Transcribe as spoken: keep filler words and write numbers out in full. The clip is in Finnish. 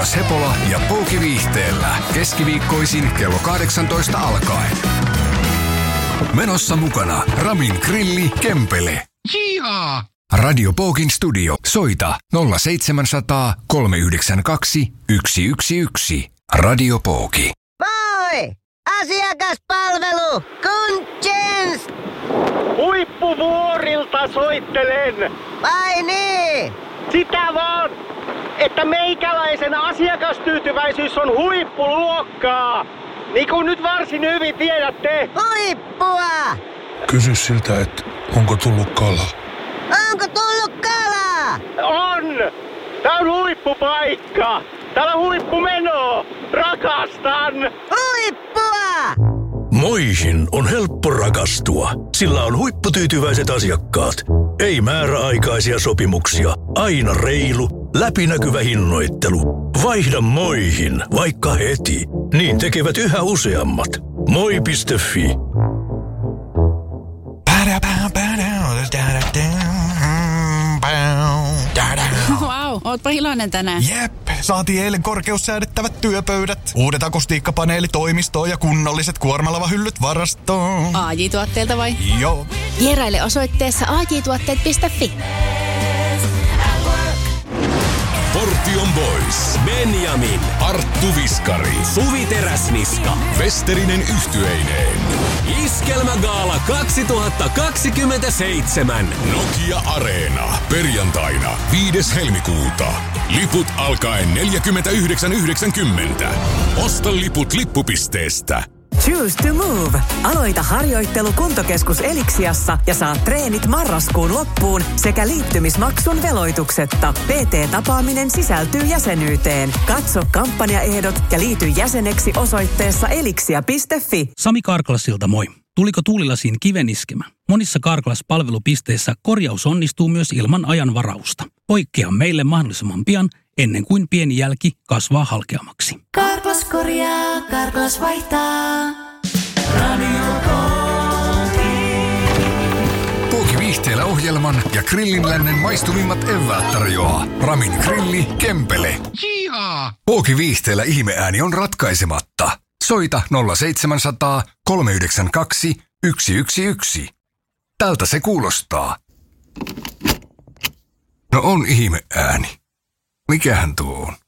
Joonas Hepola ja Pouki Viihteellä. Keskiviikkoisin kello kahdeksantoista alkaen. Menossa mukana Ramin Grilli Kempele. Jaa! Radio Poukin studio. Soita nolla seitsemänsataa kolmeyhdeksänkymmentäkaksi yksi yksi yksi. Radio Pouki. Moi! Asiakaspalvelu! Kunchens! Huippuvuorilta soittelen! Vai niin? Sitä vaan, että meikäläisen asiakastyytyväisyys on huippuluokkaa! Niin kuin nyt varsin hyvin tiedätte. Huippua! Kysy siltä, että onko tullut kala. Onko tullut kalaa? On! Tää on huippupaikka! Täällä on huippumeno! Rakastan! Huippua! Moihin on helppo rakastua, sillä on huipputyytyväiset asiakkaat. Ei määräaikaisia sopimuksia, aina reilu, läpinäkyvä hinnoittelu. Vaihda Moihin, vaikka heti. Niin tekevät yhä useammat. moi piste fi. Vau, wow, ootpa iloinen tänään. Jep, saatiin eilen korkeussäädettävät työpöydät, uudet akustiikkapaneelit toimistoon ja kunnolliset kuormalavahyllyt varastoon. A J-tuotteelta vai? Joo. Vieraile osoitteessa a j tuotteet piste fi. Portion Boys. Benjamin. Arttu Viskari. Suvi Teräsniska. Westerinen Yhtyeineen. Iskelmägaala kaksituhattakaksikymmentäseitsemän. Nokia Areena. Perjantaina viides helmikuuta. Liput alkaen neljäkymmentäyhdeksän yhdeksänkymmentä. Osta liput lippupisteestä. Choose to move. Aloita harjoittelu Kuntokeskus Eliksiassa ja saa treenit marraskuun loppuun sekä liittymismaksun veloituksetta. P T-tapaaminen sisältyy jäsenyyteen. Katso kampanjaehdot ja liity jäseneksi osoitteessa elixia piste fi. Sami Karklasilta moi. Tuliko tuulilasiin kiven iskemä? Monissa Karklas-palvelupisteissä korjaus onnistuu myös ilman ajan varausta. Poikkea meille mahdollisimman pian ennen kuin pieni jälki kasvaa halkeamaksi. Karklas korjaa, Karklas vaihtaa. Radio Pouki. Pouki Viihteellä ohjelman ja Grillin lännen maistuvimmat eväät tarjoaa Ramin Grilli Kempele. Jaa! Pouki Viihteellä ihmeääni on ratkaisematta. Soita nolla seitsemänsataa kolmeyhdeksänkymmentäkaksi yksi yksi yksi. Tältä se kuulostaa. No on ihmeääni. Mikähän tuo on?